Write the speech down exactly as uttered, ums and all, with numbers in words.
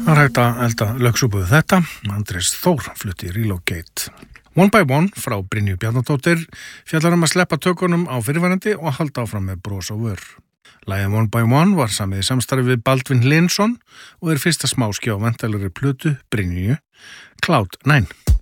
Það er hægt að elda lögsúpuðu þetta. Andrés Þór flutti Relocate. One by One frá Brynju Bjarnadóttir fjallar um að sleppa tökunum á fyrirværandi og halda áfram með bros á vör. Lagið One by One var samið í samstarfi við Baldvin Linsson og er fyrsta smáskjá á væntanlegri plötu Brynju, Cloud nine.